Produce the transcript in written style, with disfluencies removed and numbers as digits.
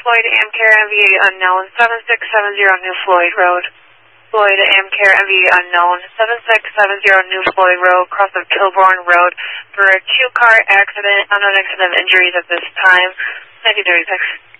Floyd Amcare MV unknown 7670 New Floyd Road. Floyd Amcare MV unknown 7670 New Floyd Road, cross of Kilbourne Road for a two-car accident, unknown incident of injuries at this time. 1936.